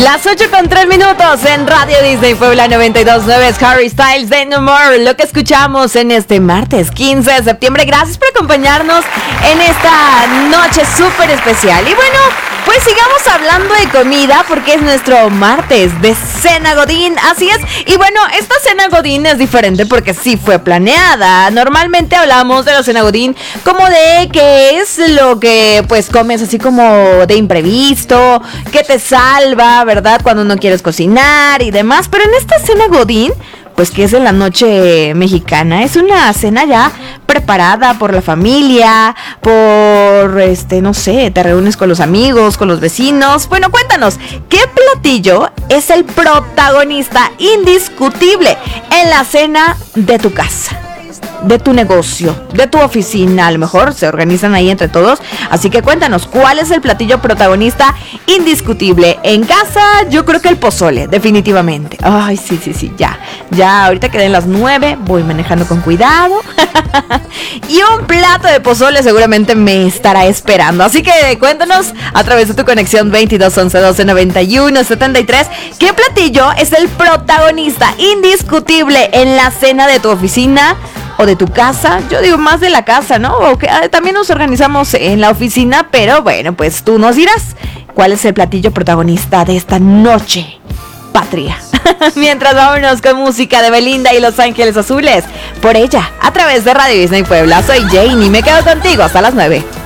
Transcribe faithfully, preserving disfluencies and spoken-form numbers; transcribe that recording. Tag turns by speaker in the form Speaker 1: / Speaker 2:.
Speaker 1: Las ocho con tres minutos en Radio Disney Puebla noventa y dos punto nueve es Harry Styles de No More, lo que escuchamos en este martes quince de septiembre. Gracias por acompañarnos en esta noche súper especial. Y bueno, pues sigamos hablando de comida porque es nuestro martes de Cena Godín, así es. Y bueno, esta Cena Godín es diferente porque sí fue planeada. Normalmente hablamos de la Cena Godín como de que es lo que pues comes así como de imprevisto, que te salva, ¿verdad? Cuando no quieres cocinar y demás. Pero en esta Cena Godín, pues que es en la noche mexicana, es una cena ya preparada por la familia, por, este, no sé, te reúnes con los amigos, con los vecinos. Bueno, cuéntanos, ¿qué platillo es el protagonista indiscutible en la cena de tu casa? De tu negocio, de tu oficina, a lo mejor se organizan ahí entre todos, así que cuéntanos, ¿cuál es el platillo protagonista indiscutible? En casa, yo creo que el pozole, definitivamente. Ay, sí, sí, sí, ya, ya, ahorita quedé en las nueve, voy manejando con cuidado, y un plato de pozole seguramente me estará esperando, así que cuéntanos a través de tu conexión veintidós once doce noventa y uno setenta y tres, ¿qué platillo es el protagonista indiscutible en la cena de tu oficina o de tu casa? Yo digo más de la casa, ¿no? O que, ah, también nos organizamos en la oficina, pero bueno, pues tú nos dirás cuál es el platillo protagonista de esta noche patria. Mientras vámonos con música de Belinda y Los Ángeles Azules, por ella, a través de Radio Disney Puebla. Soy Jane y me quedo contigo hasta las nueve.